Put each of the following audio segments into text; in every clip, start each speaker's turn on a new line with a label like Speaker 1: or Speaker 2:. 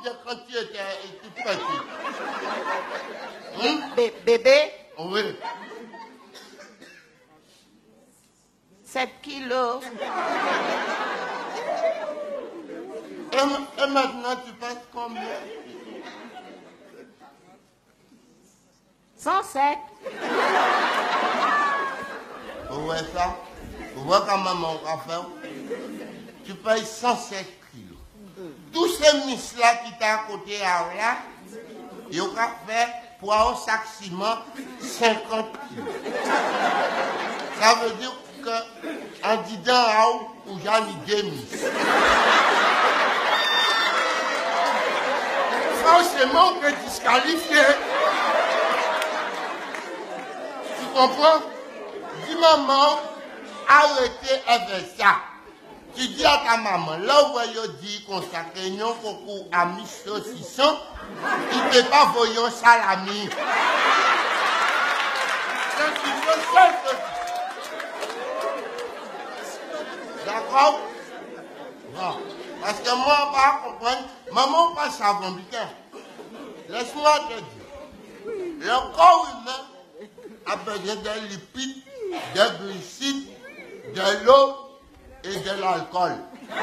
Speaker 1: bien quand tu étais tout petit?
Speaker 2: Bébé?
Speaker 1: Oui.
Speaker 2: 7 kilos.
Speaker 1: Et maintenant, tu pèses combien?
Speaker 2: 107.
Speaker 1: Vous voyez ça? Vous voyez quand maman va faire? Tu payes 107 kilos. Tous ces miss-là qui t'ont à côté là, ils ont fait pour un sac ciment 50 kilos. Ça veut dire qu'un didon ou j'en ai deux miss. Franchement, on peut disqualifier. Tu comprends? Dis maman, arrêtez avec ça. Tu dis à ta maman, là où elle dit qu'on s'accrénion concours à mis saucisson, il ne peut pas voyant salami. D'accord? Bon. Parce que moi, on va comprendre. Maman, on passe à bon putain. Laisse-moi te dire. Le corps humain a besoin de lipides, de glucides, de l'eau et de l'alcool.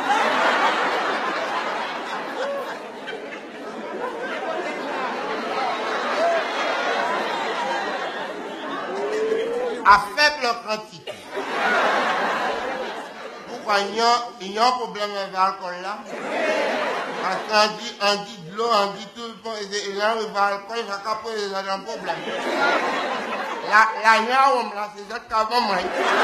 Speaker 1: À faible quantité. Pourquoi il y a un problème avec l'alcool là? Parce qu'on dit de l'eau, on dit tout le temps, et là, il va l'alcool, il va capoter un problème. La niaoum là, c'est ça qu'avant moi.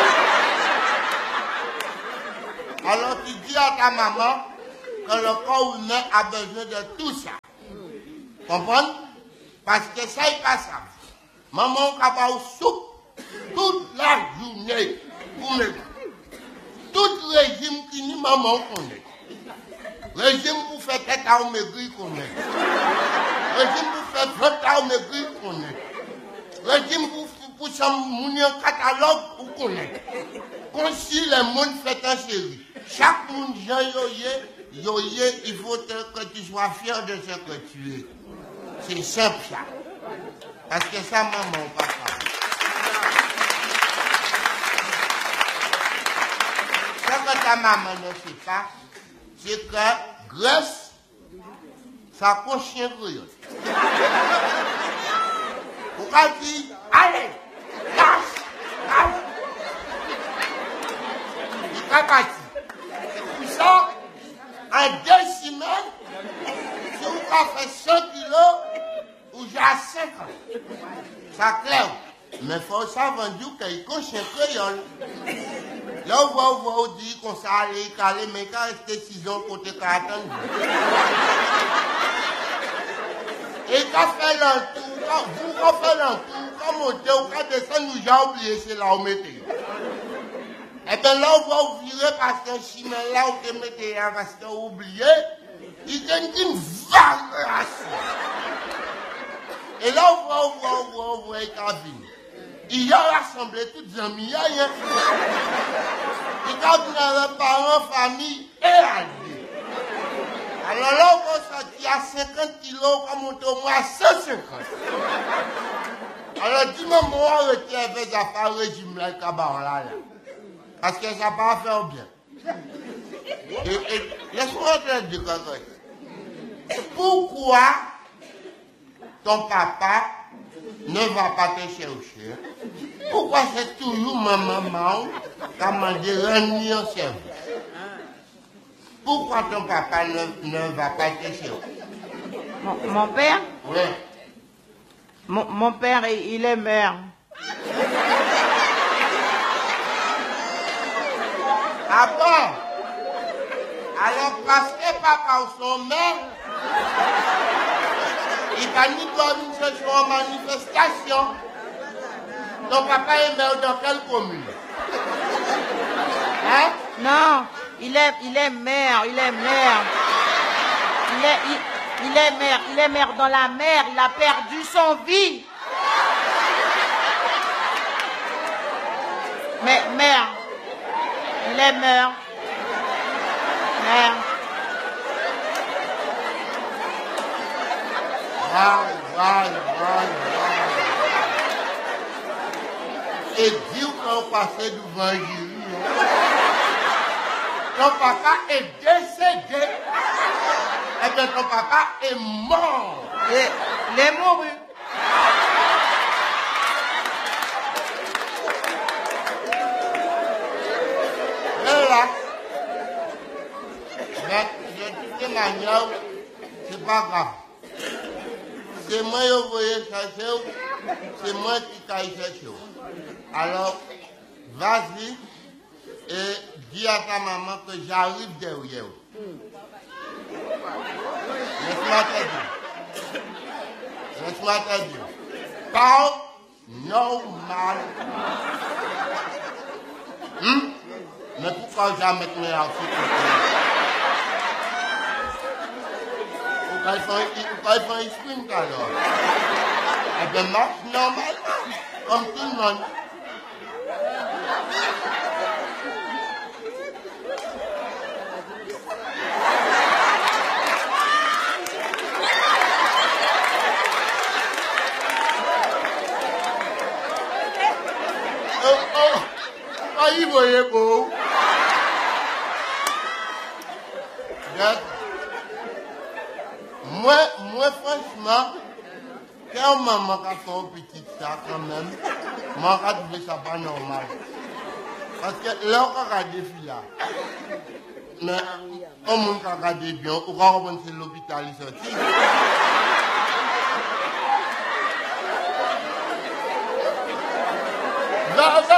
Speaker 1: Alors tu dis à ta maman que le corps humain a besoin de tout ça. Comprends? Parce que ça, il passe ça. Maman, on va au soupe toute la journée pour me dire. Tout régime qui ni maman connaît. Régime pour faire tête à maigrir connaît. Régime pour faire 20 à maigrir connaît. Régime pour s'amounir un catalogue pour connaître. Quand si le monde fait un série, chaque monde yoye, il faut que tu sois fier de ce que tu es. C'est simple ça. Parce que ça, maman, papa. Ce que ta maman ne sait pas, c'est que Grèce, ça coche chien créole. Pourquoi tu dis, allez, lâche. Il n'est pas parti. Pour ça, en 2 semaines, si vous avez fait 100 kilos, ou j'ai 50. Ça clair. Mais il faut savoir qu'il coche un créole. Là, on dit qu'on s'allait caler, mais quand rester 6 ans côté 40 ans. Et quand fait l'entour, vous faites l'entour, quand montez ou quand descendez, nous j'ai oublié, c'est là où mettez. Et bien là, on va ouvrir parce que si là où vous mettez, parce que vous oubliez, il donne une variation. Et là, on voit les cabines. Il a rassemblé toutes les amis. Il a les parents, famille et alliés. Alors là, on va sortir à 50 kilos, on va monter au moins à 150. Alors dis-moi, moi, arrêtez avec ça, pas régime là, là. Parce que ça va faire bien. Et laisse-moi te dire quelque chose. Pourquoi ton papa ne va pas te chercher? Pourquoi c'est toujours ma maman qui a demandé rendre en service? Pourquoi ton papa ne va pas te chercher?
Speaker 2: Mon père?
Speaker 1: Oui.
Speaker 2: Mon père, il est maire.
Speaker 1: Ah bon? Alors parce que papa ou son maire, il va ni comme en manifestation. Ton papa est maire dans quelle commune? Hein?
Speaker 2: Non, il est maire. Il est maire dans la mer. Il a perdu son vie. Mais maire. Il est maire.
Speaker 1: Et dire qu'on passait devant Jésus. Ton papa est décédé. Eh bien, ton papa est mort.
Speaker 2: Il est mouru.
Speaker 1: Et là, de toute manière, c'est pas grave. C'est moi qui voulais chercher, c'est moi qui t'ai cherché. Alors, vas-y et dis à ta maman que j'arrive derrière. Laisse-moi te dire. Laisse-moi te dire. Parle normal. Mais pourquoi jamais te mettre en sécurité? Pourquoi il faut un sprint alors? Eh bien, marche normalement, comme tout le monde. Il voyait beau. Moi, franchement, quand maman a fait un petit ça quand même, moi, je trouve ça pas normal. Parce que là, on a regardé là. Mais, on a regardé bien, on va remonter l'hôpital, il sorti. Va,